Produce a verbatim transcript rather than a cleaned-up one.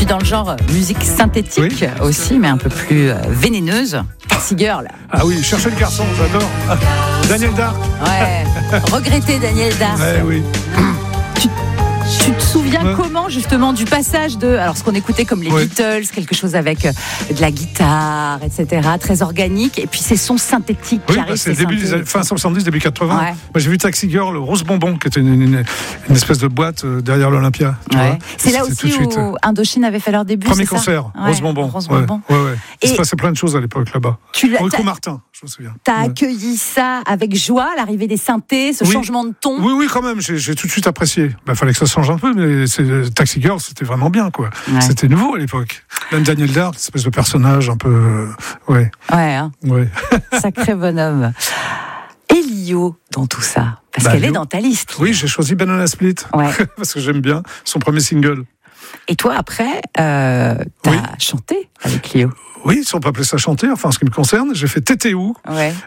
dans le genre musique synthétique oui. aussi, mais un peu plus vénéneuse. Taxi Girl. Ah oui, cherchez le garçon, j'adore. Daniel Dark. Ouais. Regretter Daniel Dark. Ouais, oui. Tu, tu te souviens ouais. comment justement du passage de, alors ce qu'on écoutait comme les ouais. Beatles, quelque chose avec euh, de la guitare, et cetera, très organique, et puis ces sons synthétiques oui, qui arrivent. Bah c'est début des années, fin soixante-dix, début quatre-vingts. Ouais. Moi, j'ai vu Taxi Girl, Rose Bonbon, qui était une, une, une espèce de boîte euh, derrière l'Olympia. Ouais. C'est là aussi où Indochine avait fait leur début. Premier c'est concert, ça Rose Bonbon. Rose Bonbon. Ouais, ouais, ouais. Il se passait plein de choses à l'époque là-bas. Rico Martin, je me souviens. T'as ouais. accueilli ça avec joie, l'arrivée des synthés, ce oui. changement de ton. Oui, oui, quand même. J'ai, j'ai tout de suite apprécié. Il bah, fallait que ça change un peu, mais c'est, Taxi Girl, c'était vraiment bien, quoi. Ouais. C'était nouveau à l'époque. Même Daniel Dark, cette espèce de personnage un peu, euh, ouais. Ouais. Hein. Ouais. Sacré bonhomme. Et Lio dans tout ça, parce bah, qu'elle Lio. est dans ta liste. Oui, j'ai choisi Banana Split, ouais. parce que j'aime bien son premier single. Et toi, après, euh, t'as oui. chanté avec Lio. Oui, si on peut appeler ça chanter, enfin, en ce qui me concerne, j'ai fait Tétéou, ouais.